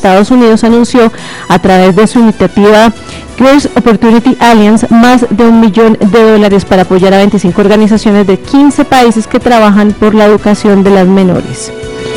Estados Unidos anunció a través de su iniciativa Girls Opportunity Alliance más de $1 millón para apoyar a 25 organizaciones de 15 países que trabajan por la educación de las menores.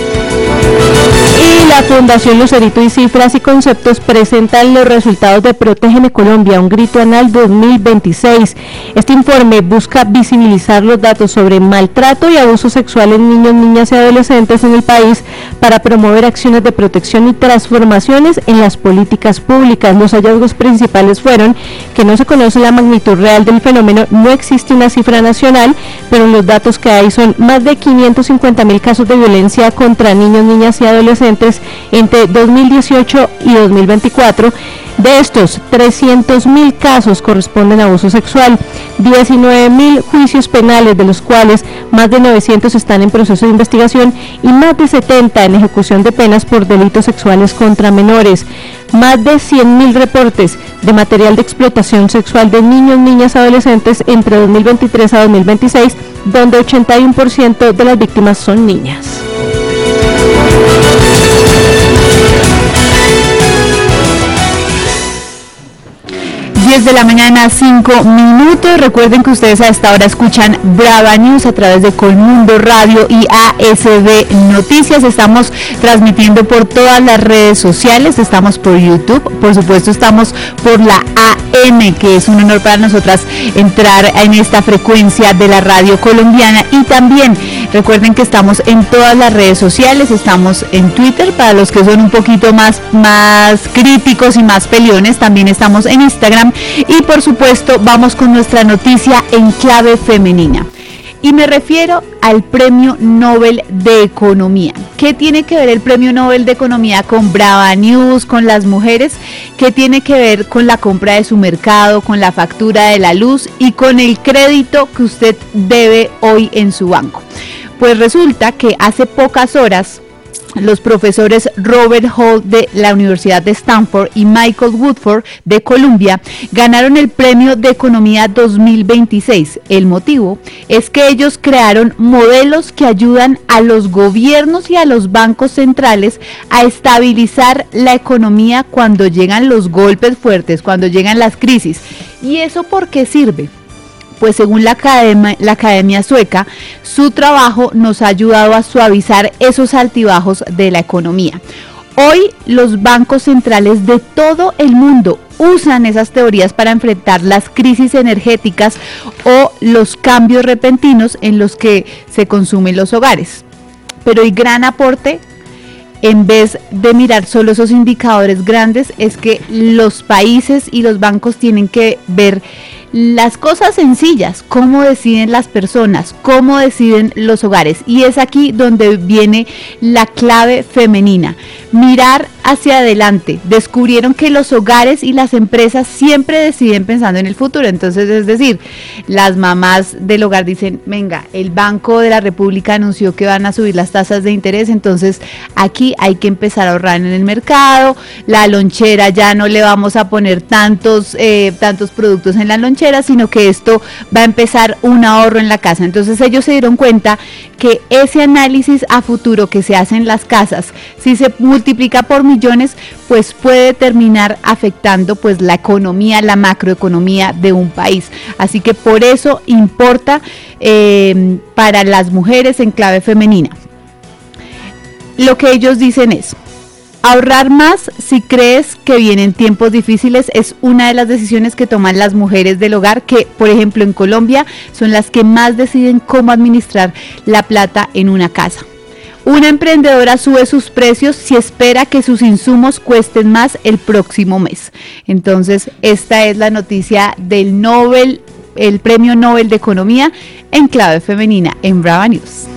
Y la Fundación Lucerito y Cifras y Conceptos presentan los resultados de Protégeme Colombia, un grito anal 2026. Este informe busca visibilizar los datos sobre maltrato y abuso sexual en niños, niñas y adolescentes en el país para promover acciones de protección y transformaciones en las políticas públicas. Los hallazgos principales fueron que no se conoce la magnitud real del fenómeno, no existe una cifra nacional, pero los datos que hay son más de 550.000 casos de violencia contra niños, niñas y adolescentes entre 2018 y 2024. De estos, 300.000 casos corresponden a abuso sexual, 19.000 juicios penales, de los cuales más de 900 están en proceso de investigación y más de 70 en ejecución de penas por delitos sexuales contra menores. Más de 100.000 reportes de material de explotación sexual de niños, niñas y adolescentes entre 2023 a 2026, donde 81% de las víctimas son niñas. 10 de la mañana, 5 minutos. Recuerden que ustedes a esta hora escuchan Brava News a través de Colmundo Radio y ASB Noticias. Estamos transmitiendo por todas las redes sociales, estamos por YouTube, por supuesto estamos por la AM, que es un honor para nosotras entrar en esta frecuencia de la radio colombiana. Y también recuerden que estamos en todas las redes sociales, estamos en Twitter para los que son un poquito más críticos y más peleones, también estamos en Instagram. Y por supuesto vamos con nuestra noticia en clave femenina. Y me refiero al Premio Nobel de Economía. ¿Qué tiene que ver el Premio Nobel de Economía con Brava News, con las mujeres? ¿Qué tiene que ver con la compra de su mercado, con la factura de la luz y con el crédito que usted debe hoy en su banco? Pues resulta que hace pocas horas los profesores Robert Hall de la Universidad de Stanford y Michael Woodford de Columbia ganaron el Premio de Economía 2026. El motivo es que ellos crearon modelos que ayudan a los gobiernos y a los bancos centrales a estabilizar la economía cuando llegan los golpes fuertes, cuando llegan las crisis. ¿Y eso por qué sirve? Pues según la Academia Sueca, su trabajo nos ha ayudado a suavizar esos altibajos de la economía. Hoy los bancos centrales de todo el mundo usan esas teorías para enfrentar las crisis energéticas o los cambios repentinos en los que se consumen los hogares. Pero el gran aporte, en vez de mirar solo esos indicadores grandes, es que los países y los bancos tienen que ver las cosas sencillas, cómo deciden las personas, cómo deciden los hogares. Y es aquí donde viene la clave femenina. Mirar hacia adelante. Descubrieron que los hogares y las empresas siempre deciden pensando en el futuro. Entonces, es decir, las mamás del hogar dicen, venga, el Banco de la República anunció que van a subir las tasas de interés, entonces aquí hay que empezar a ahorrar en el mercado. La lonchera, ya no le vamos a poner tantos productos en la lonchera, sino que esto va a empezar un ahorro en la casa. Entonces ellos se dieron cuenta que ese análisis a futuro que se hace en las casas, si se multiplica por millones, pues puede terminar afectando pues la economía, la macroeconomía de un país. Así que por eso importa para las mujeres en clave femenina. Lo que ellos dicen es: ahorrar más si crees que vienen tiempos difíciles es una de las decisiones que toman las mujeres del hogar, que por ejemplo en Colombia son las que más deciden cómo administrar la plata en una casa. Una emprendedora sube sus precios si espera que sus insumos cuesten más el próximo mes. Entonces, esta es la noticia del Nobel, el Premio Nobel de Economía en clave femenina en Brava News.